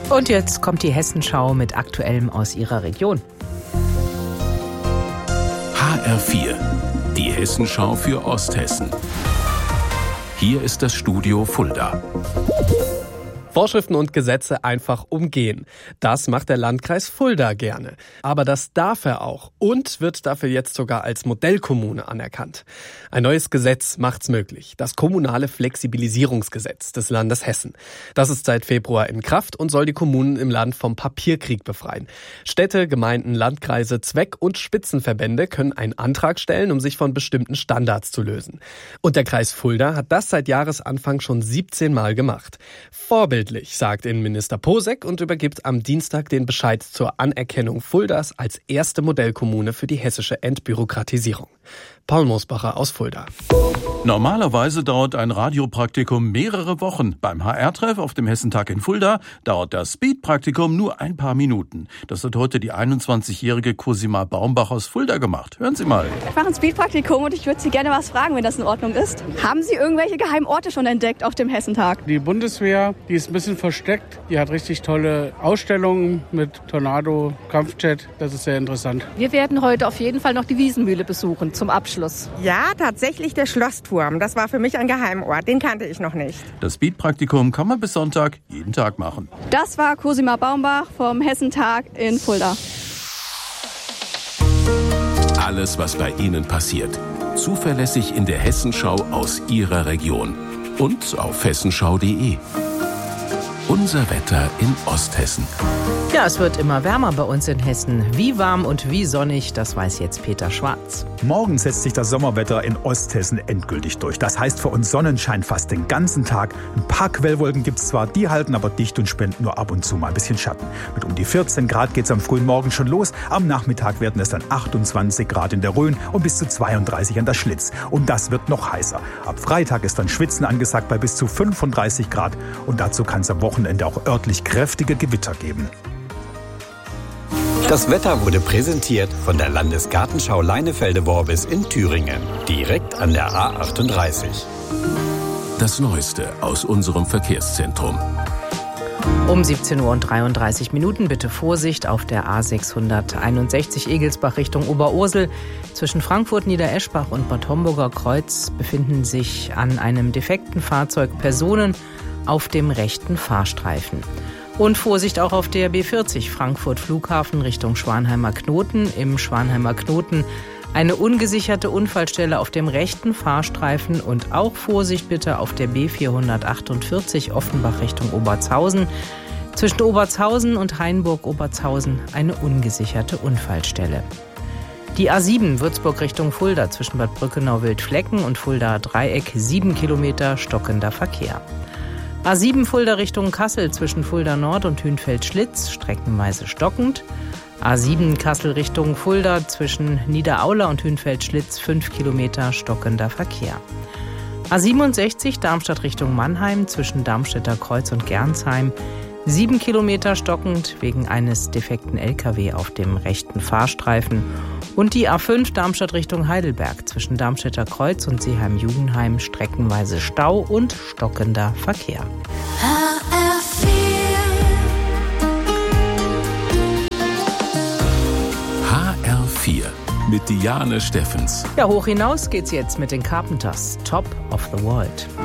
Und jetzt kommt die Hessenschau mit Aktuellem aus ihrer Region. HR4, die Hessenschau für Osthessen. Hier ist das Studio Fulda. Vorschriften und Gesetze einfach umgehen. Das macht der Landkreis Fulda gerne. Aber das darf er auch und wird dafür jetzt sogar als Modellkommune anerkannt. Ein neues Gesetz macht's möglich. Das kommunale Flexibilisierungsgesetz des Landes Hessen. Das ist seit Februar in Kraft und soll die Kommunen im Land vom Papierkrieg befreien. Städte, Gemeinden, Landkreise, Zweck- und Spitzenverbände können einen Antrag stellen, um sich von bestimmten Standards zu lösen. Und der Kreis Fulda hat das seit Jahresanfang schon 17 Mal gemacht. Vorbildlich, sagt Innenminister Posek und übergibt am Dienstag den Bescheid zur Anerkennung Fuldas als erste Modellkommune für die hessische Entbürokratisierung. Paul Mosbacher aus Fulda. Normalerweise dauert ein Radiopraktikum mehrere Wochen. Beim HR-Treff auf dem Hessentag in Fulda dauert das Speed-Praktikum nur ein paar Minuten. Das hat heute die 21-jährige Cosima Baumbach aus Fulda gemacht. Hören Sie mal. Ich mache ein Speed-Praktikum und ich würde Sie gerne was fragen, wenn das in Ordnung ist. Haben Sie irgendwelche geheimen Orte schon entdeckt auf dem Hessentag? Die Bundeswehr, die ist ein bisschen versteckt. Die hat richtig tolle Ausstellungen mit Tornado, Kampfjet. Das ist sehr interessant. Wir werden heute auf jeden Fall noch die Wiesenmühle besuchen zum Abschluss. Ja, tatsächlich der Schlossturm. Das war für mich ein Geheimort. Den kannte ich noch nicht. Das Speed-Praktikum kann man bis Sonntag jeden Tag machen. Das war Cosima Baumbach vom Hessentag in Fulda. Alles, was bei Ihnen passiert. Zuverlässig in der Hessenschau aus Ihrer Region. Und auf hessenschau.de. Unser Wetter in Osthessen. Ja, es wird immer wärmer bei uns in Hessen. Wie warm und wie sonnig, das weiß jetzt Peter Schwarz. Morgen setzt sich das Sommerwetter in Osthessen endgültig durch. Das heißt für uns Sonnenschein fast den ganzen Tag. Ein paar Quellwolken gibt es zwar, die halten aber dicht und spenden nur ab und zu mal ein bisschen Schatten. Mit um die 14 Grad geht es am frühen Morgen schon los. Am Nachmittag werden es dann 28 Grad in der Rhön und bis zu 32 an der Schlitz. Und das wird noch heißer. Ab Freitag ist dann Schwitzen angesagt bei bis zu 35 Grad. Und dazu kann es am Wochenende auch örtlich kräftige Gewitter geben. Das Wetter wurde präsentiert von der Landesgartenschau Leinefelde-Worbis in Thüringen, direkt an der A38. Das Neueste aus unserem Verkehrszentrum. Um 17:33 Uhr bitte Vorsicht auf der A661 Egelsbach Richtung Oberursel. Zwischen Frankfurt, Niedereschbach und Bad Homburger Kreuz befinden sich an einem defekten Fahrzeug Personen auf dem rechten Fahrstreifen. Und Vorsicht auch auf der B40 Frankfurt Flughafen Richtung Schwanheimer Knoten. Im Schwanheimer Knoten eine ungesicherte Unfallstelle auf dem rechten Fahrstreifen und auch Vorsicht bitte auf der B448 Offenbach Richtung Obertshausen. Zwischen Obertshausen und Hainburg-Obertshausen eine ungesicherte Unfallstelle. Die A7 Würzburg Richtung Fulda zwischen Bad Brückenau-Wildflecken und Fulda Dreieck 7 Kilometer stockender Verkehr. A7 Fulda Richtung Kassel zwischen Fulda Nord und Hünfeld-Schlitz, streckenweise stockend. A7 Kassel Richtung Fulda zwischen Niederaula und Hünfeld-Schlitz 5 Kilometer stockender Verkehr. A67 Darmstadt Richtung Mannheim zwischen Darmstädter Kreuz und Gernsheim 7 Kilometer stockend wegen eines defekten LKW auf dem rechten Fahrstreifen. Und die A5 Darmstadt Richtung Heidelberg zwischen Darmstädter Kreuz und Seeheim-Jugendheim streckenweise Stau und stockender Verkehr. HR4 mit Diane Steffens. Ja, hoch hinaus geht's jetzt mit den Carpenters. Top of the World.